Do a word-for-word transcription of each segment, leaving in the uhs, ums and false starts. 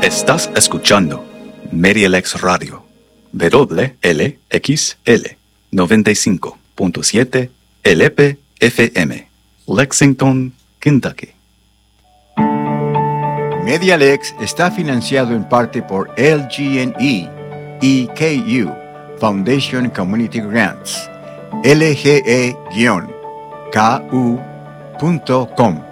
Estás escuchando MediaLex Radio, W L X L noventa y cinco punto siete L P F M, Lexington, Kentucky. MediaLex está financiado en parte por L G N E y K U, Foundation Community Grants, L G E K U punto com.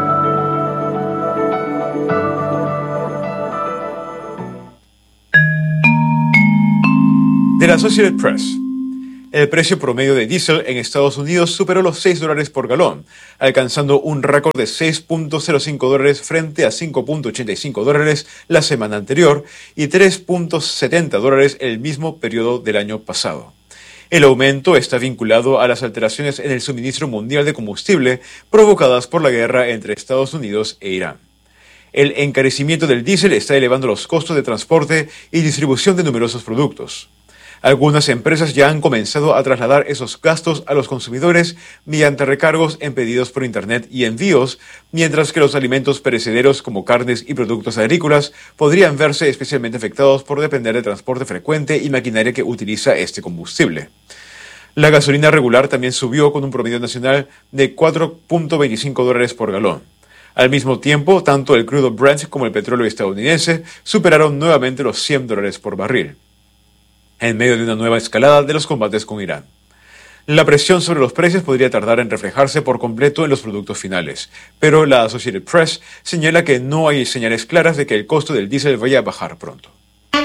De la Associated Press. El precio promedio de diésel en Estados Unidos superó los seis dólares por galón, alcanzando un récord de seis punto cero cinco dólares frente a cinco punto ochenta y cinco dólares la semana anterior y tres punto setenta dólares el mismo periodo del año pasado. El aumento está vinculado a las alteraciones en el suministro mundial de combustible provocadas por la guerra entre Estados Unidos e Irán. El encarecimiento del diésel está elevando los costos de transporte y distribución de numerosos productos. Algunas empresas ya han comenzado a trasladar esos gastos a los consumidores mediante recargos en pedidos por Internet y envíos, mientras que los alimentos perecederos como carnes y productos agrícolas podrían verse especialmente afectados por depender de transporte frecuente y maquinaria que utiliza este combustible. La gasolina regular también subió con un promedio nacional de cuatro punto veinticinco dólares por galón. Al mismo tiempo, tanto el crudo Brent como el petróleo estadounidense superaron nuevamente los cien dólares por barril, en medio de una nueva escalada de los combates con Irán. La presión sobre los precios podría tardar en reflejarse por completo en los productos finales, pero la Associated Press señala que no hay señales claras de que el costo del diésel vaya a bajar pronto.